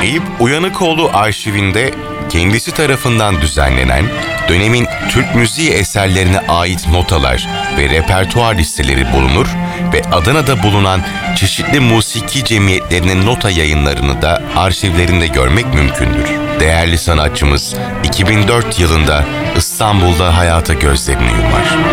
Eyüp Uyanıkoğlu arşivinde kendisi tarafından düzenlenen dönemin Türk müziği eserlerine ait notalar ve repertuar listeleri bulunur ve Adana'da bulunan çeşitli musiki cemiyetlerinin nota yayınlarını da arşivlerinde görmek mümkündür. Değerli sanatçımız 2004 yılında İstanbul'da hayata gözlerini yumar.